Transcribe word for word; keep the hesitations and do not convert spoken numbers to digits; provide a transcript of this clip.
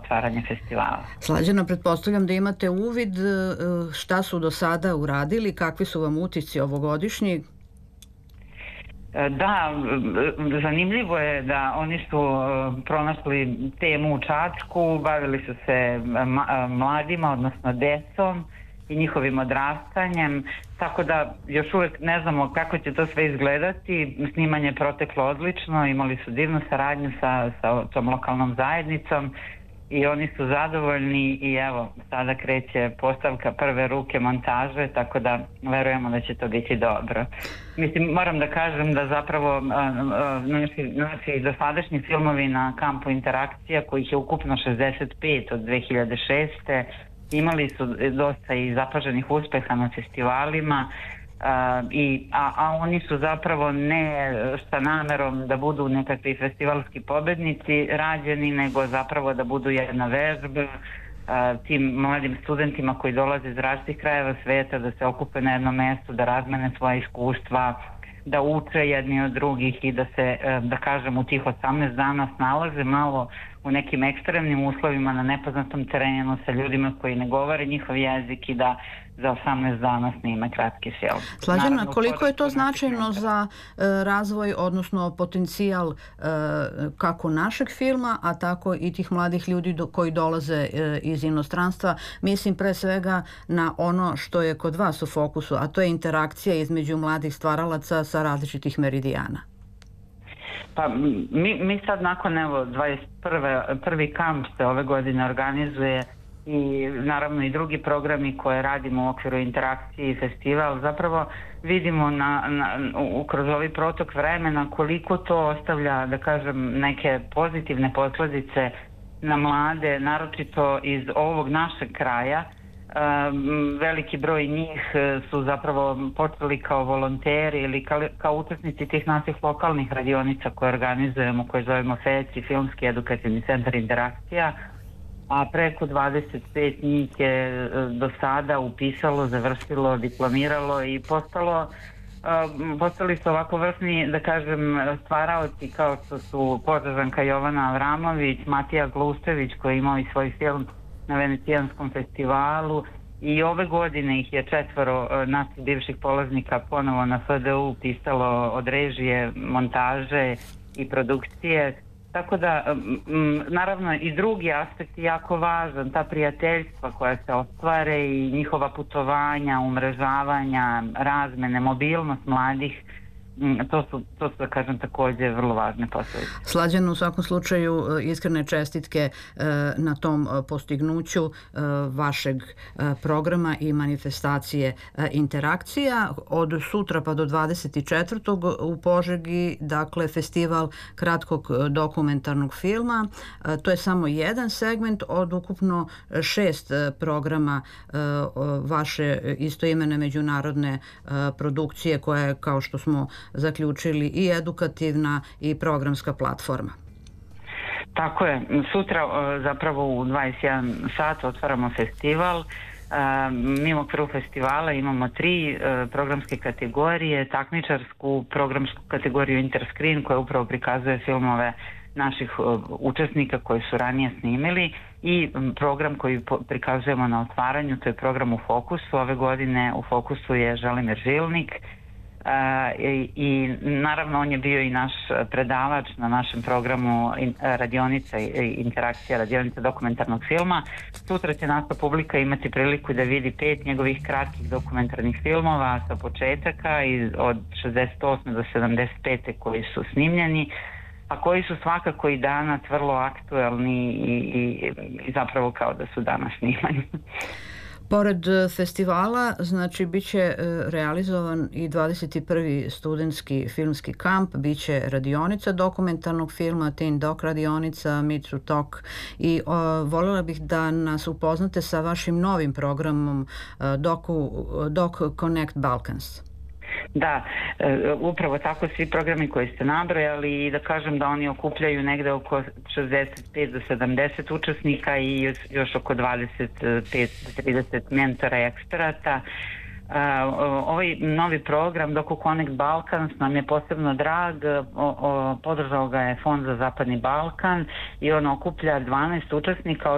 otvaranje festivala. Slađana, pretpostavljam da imate uvid šta su do sada uradili, kakvi su vam utisci ovogodišnji? Da, zanimljivo je da oni su pronašli temu u Čačku, bavili su se mladima, odnosno decom i njihovim odrastanjem, tako da još uvek ne znamo kako će to sve izgledati. Snimanje je proteklo odlično, imali su divnu saradnju sa, sa tom lokalnom zajednicom i oni su zadovoljni i evo, sada kreće postavka prve ruke montaže, tako da verujemo da će to biti dobro. Mislim, moram da kažem da zapravo naši, naši dosadašnji filmovi na kampu Interakcija, kojih je ukupno šezdeset pet od dve hiljade šeste. imali su dosta i zapaženih uspeha na festivalima, a, i, a, a oni su zapravo ne sa namerom da budu nekakvi festivalski pobednici rađeni, nego zapravo da budu jedna vežba a, tim mladim studentima koji dolaze iz različitih krajeva sveta, da se okupe na jednom mestu, da razmene svoje iskustva, da uče jedni od drugih i da se, da kažem, u tih osamnaest dana snalaze malo u nekim ekstremnim uslovima na nepoznatom terenu sa ljudima koji ne govore njihov jezik i da za osamnaest dana snime kratki film. Slađana, koliko je to značajno za uh, razvoj, odnosno potencijal uh, kako našeg filma, a tako i tih mladih ljudi do, koji dolaze uh, iz inostranstva? Mislim pre svega na ono što je kod vas u fokusu, a to je interakcija između mladih stvaralaca sa različitih meridijana. Pa mi, mi sad nakon evo dvadeset prve prvi kamp se ove godine organizuje i naravno i drugi programi koje radimo u okviru Interakcije i festival, zapravo vidimo na, na, u, kroz ovaj protok vremena koliko to ostavlja, da kažem, neke pozitivne posljedice na mlade, naročito iz ovog našeg kraja. Um, veliki broj njih su zapravo počeli kao volonteri ili kao, kao učesnici tih naših lokalnih radionica koje organizujemo, koje zovemo FECI, Filmski edukativni centar Interakcija, a preko dvadeset pet njih je do sada upisalo, završilo, diplomiralo i postalo uh, postali su ovako vrstni, da kažem, stvaraoci kao što su Požažanka Jovana Avramović, Matija Gluščević koji je imao i svoj film na Venecijanskom festivalu i ove godine ih je četvoro uh, naših bivših polaznika ponovo na F D U pisalo od režije, montaže i produkcije. Tako da, m, naravno, i drugi aspekt je jako važan, ta prijateljstva koja se ostvare i njihova putovanja, umrežavanja, razmene, mobilnost mladih, m, to su, to su, da kažem, također vrlo važne posljedice. Slađan, u svakom slučaju iskrene čestitke na tom postignuću vašeg programa i manifestacije Interakcija. Od sutra pa do dvadeset četvrtog u Požegi, dakle, festival kratkog dokumentarnog filma. To je samo jedan segment od ukupno šest programa vaše istoimene međunarodne produkcije koja je, kao što smo zaključili, i edukativna i programska platforma. Tako je. Sutra zapravo u dvadeset jedan sat otvaramo festival. Mi u okviru festivala imamo tri programske kategorije. Takmičarsku programsku kategoriju Interscreen koja upravo prikazuje filmove naših učesnika koji su ranije snimili i program koji prikazujemo na otvaranju, to je program u fokusu. Ove godine u fokusu je Želimir Žilnik. Uh, i, i naravno on je bio i naš predavač na našem programu in, radionica i Interakcija, radionica dokumentarnog filma. Sutra će naša publika imati priliku da vidi pet njegovih kratkih dokumentarnih filmova sa početaka i od šezdeset osme do sedamdeset pete koji su snimljeni, a koji su svakako i danas vrlo aktuelni i, i, i zapravo kao da su danas snimani. Pored festivala, znači, bit će realizovan i dvadeset prvi studentski filmski kamp, bit će radionica dokumentarnog filma, Teen Doc radionica, Meet to Talk, i o, voljela bih da nas upoznate sa vašim novim programom Docu, Doc Connect Balkans. Da, e, upravo tako svi programi koji ste nabrojali i da kažem da oni okupljaju negde oko šezdeset pet do sedamdeset učesnika i još, još oko dvadeset pet do trideset mentora i eksperata. Uh, ovaj novi program Docu Connect Balkans nam je posebno drag, o, o, podržao ga je Fond za Zapadni Balkan i on okuplja dvanaest učesnika